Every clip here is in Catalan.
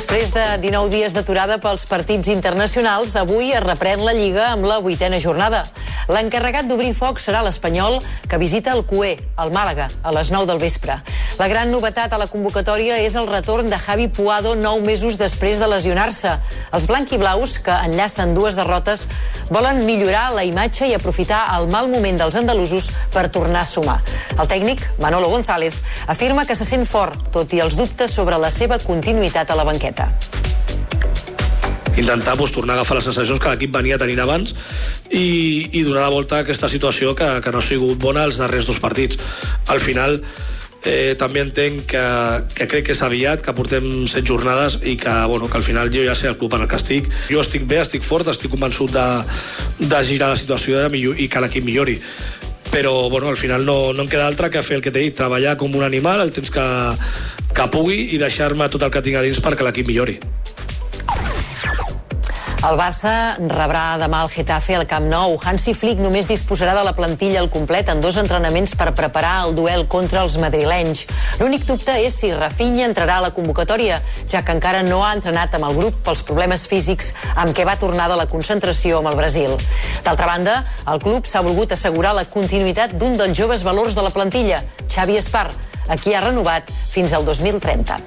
Després de 19 dies d'aturada pels partits internacionals, avui es reprèn la Lliga amb la 8a jornada. L'encarregat d'obrir foc serà l'Espanyol, que visita el CUE, al Màlaga, a les 9 del vespre. La gran novetat a la convocatòria és el retorn de Javi Puado 9 mesos després de lesionar-se. Els blanquiblaus, que enllacen dues derrotes, volen millorar la imatge i aprofitar el mal moment dels andalusos per tornar a sumar. El tècnic, Manolo González, afirma que se sent fort, tot i els dubtes sobre la seva continuïtat a la banqueta. Intentar tornar a agafar les sensacions que l'equip venia tenint abans i donar la volta a aquesta situació que no ha sigut bona els darrers dos partits. Al final també entenc que crec que és aviat, que portem 7 jornades i que al final jo ja sé el club en el que estic. Jo estic bé, estic fort, estic convençut de girar la situació i que l'equip millori. Però al final no em queda altre que fer el que t'he dit, treballar com un animal el temps que pugui i deixar-me tot el que tinc a dins perquè l'equip millori. El Barça rebrà demà el Getafe al Camp Nou. Hansi Flick només disposarà de la plantilla al complet en 2 entrenaments per preparar el duel contra els madrilenys. L'únic dubte és si Rafinha entrarà a la convocatòria, ja que encara no ha entrenat amb el grup pels problemes físics amb què va tornar de la concentració amb el Brasil. D'altra banda, el club s'ha volgut assegurar la continuïtat d'un dels joves valors de la plantilla, Xavi Espar, a qui ha renovat fins al 2030.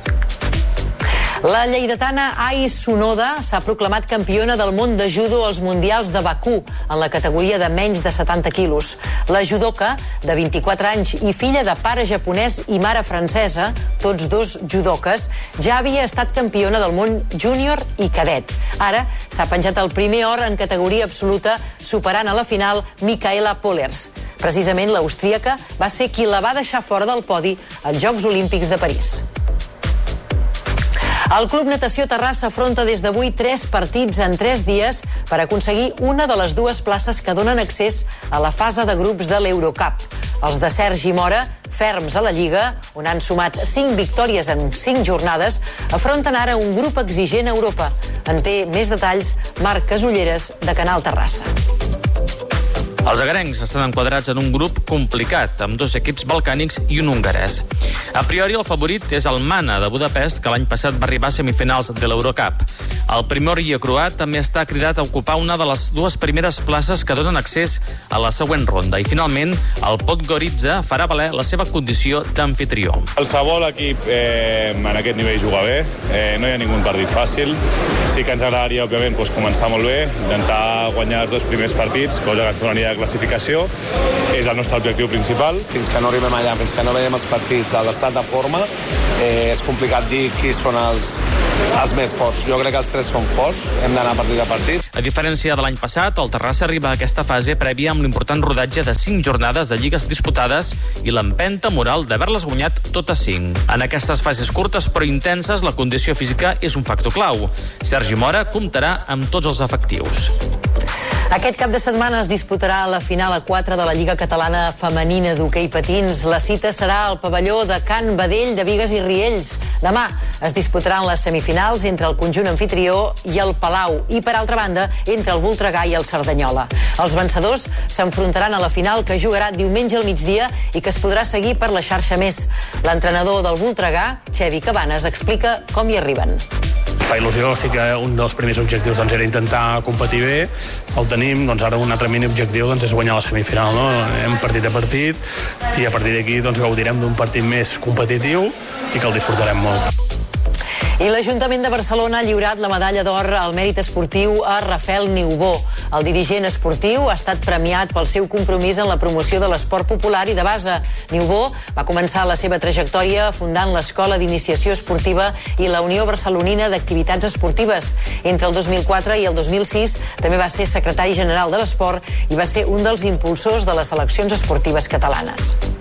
La lleidatana Ais Sonoda s'ha proclamat campiona del món de judo als Mundials de Bakú, en la categoria de menys de 70 quilos. La judoka, de 24 anys i filla de pare japonès i mare francesa, tots dos judoques, ja havia estat campiona del món júnior i cadet. Ara s'ha penjat el primer or en categoria absoluta, superant a la final Micaela Pollers. Precisament l'austríaca va ser qui la va deixar fora del podi als Jocs Olímpics de París. El Club Natació Terrassa afronta des d'avui 3 partits en 3 dies per aconseguir una de les 2 places que donen accés a la fase de grups de l'Eurocup. Els de Sergi Mora, ferms a la Lliga, on han sumat 5 victòries en 5 jornades, afronten ara un grup exigent a Europa. En té més detalls Marc Casulleres, de Canal Terrassa. Els agarencs estan enquadrats en un grup complicat, amb 2 equips balcànics i un hongarès. A priori, el favorit és el Mana, de Budapest, que l'any passat va arribar a semifinals de l'Eurocup. El Primorje croat també està cridat a ocupar una de les 2 primeres places que donen accés a la següent ronda. I, finalment, el Podgorica farà valer la seva condició d'amfitrió. Qualsevol equip en aquest nivell juga bé, no hi ha ningú partit fàcil. Sí que ens agradaria, òbviament, començar molt bé, intentar guanyar els 2 primers partits, cosa que ens donaria de classificació. És el nostre objectiu principal. Fins que no arribem allà, fins que no veiem els partits a l'estat de forma, és complicat dir qui són els més forts. Jo crec que els 3 són forts, hem d'anar partit a partit. A diferència de l'any passat, el Terrassa arriba a aquesta fase prèvia amb l'important rodatge de 5 jornades de lligues disputades i l'empenta moral d'haver-les guanyat totes 5. En aquestes fases curtes però intenses, la condició física és un factor clau. Sergi Mora comptarà amb tots els efectius. Aquest cap de setmana es disputarà la final a 4 de la Lliga Catalana Femenina d'Hoquei Patins. La cita serà al pavelló de Can Badell de Bigues i Riells. Demà es disputaran les semifinals entre el conjunt anfitrió i el Palau i, per altra banda, entre el Voltregà i el Cerdanyola. Els vencedors s'enfrontaran a la final, que jugarà diumenge al migdia i que es podrà seguir per la xarxa Més. L'entrenador del Voltregà, Xevi Cabanes, explica com hi arriben. Fa il·lusió, sí que un dels primers objectius era intentar competir bé, el tenim, ara un altre mini objectiu és guanyar la semifinal, no? Anem partit a partit i a partir d'aquí gaudirem d'un partit més competitiu i que el disfrutarem molt. I l'Ajuntament de Barcelona ha lliurat la medalla d'or al mèrit esportiu a Rafael Niubó. El dirigent esportiu ha estat premiat pel seu compromís en la promoció de l'esport popular i de base. Niubó va començar la seva trajectòria fundant l'Escola d'Iniciació Esportiva i la Unió Barcelonina d'Activitats Esportives. Entre el 2004 i el 2006 també va ser secretari general de l'esport i va ser un dels impulsors de les seleccions esportives catalanes.